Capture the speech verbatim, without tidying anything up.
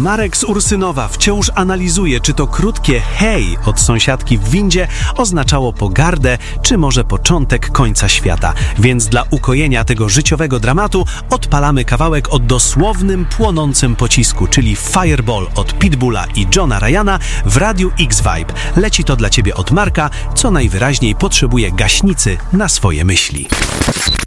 Marek z Ursynowa wciąż analizuje, czy to krótkie hej od sąsiadki w windzie oznaczało pogardę, czy może początek końca świata. Więc dla ukojenia tego życiowego dramatu odpalamy kawałek o dosłownym, płonącym pocisku, czyli Fireball od Pitbulla i Johna Ryana w Radiu X-Vibe. Leci to dla Ciebie od Marka, co najwyraźniej potrzebuje gaśnicy na swoje myśli.